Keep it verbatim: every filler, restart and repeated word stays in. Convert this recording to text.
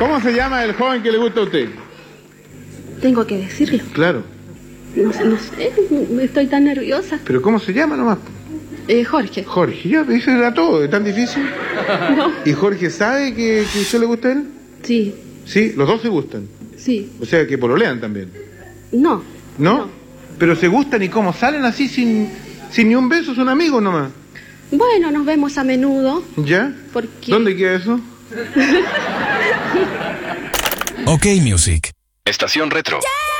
¿Cómo se llama el joven que le gusta a usted? Tengo que decirlo. Claro. No, sé- no sé, estoy tan nerviosa. ¿Pero cómo se llama nomás? Eh, Jorge. Jorge, ya, eso era todo, ¿es tan difícil? No. ¿Y Jorge sabe que, que usted le gusta a él? Sí, Sí, los dos se gustan. sí. O sea, que pololean también. No. ¿No? No. Pero se gustan y cómo salen así sin, sin ni un beso, son amigos nomás. Bueno, nos vemos a menudo. ¿Ya? ¿Por qué? ¿Dónde queda eso? Ok Music. Estación Retro.